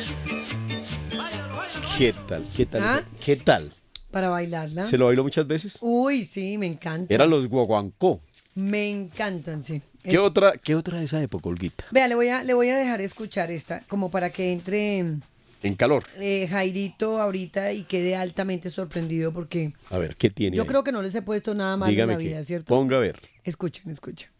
¿Qué tal? ¿Qué tal? ¿Ah? ¿Qué tal? Para bailarla. ¿Se lo bailó muchas veces? Uy, sí, me encanta. Eran los guaguancó. Me encantan, sí. ¿Qué otra de esa época, Olguita? Vea, le voy a dejar escuchar esta, como para que entre En calor. Jairito ahorita y quede altamente sorprendido porque A ver, ¿qué tiene yo ahí? creo que no les he puesto nada malo en Dígame la vida, qué. ¿cierto? Ponga a ver. Escuchen, escuchen.